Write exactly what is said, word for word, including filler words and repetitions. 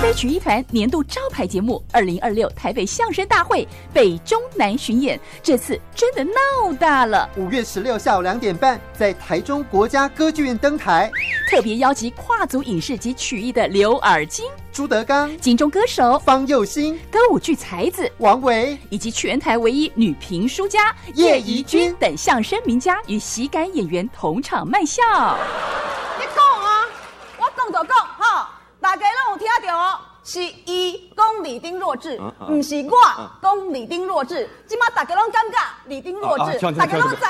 北曲艺团年度招牌节目二零二六台北相声大会北中南巡演，这次真的闹大了。 五月十六下午两点半，在台中国家歌剧院登台， 特别邀集跨族影视及曲艺的刘尔金、 朱德刚、 金钟歌手方佑兴、 歌舞剧才子王维， 以及全台唯一女评书家叶怡君等相声名家与喜感演员同场卖笑。 你讲啊，我讲就讲哈，大家拢有听到哦，是伊讲李丁弱智，不是我讲李丁弱智。即马大家拢感觉李丁弱智，大家拢知。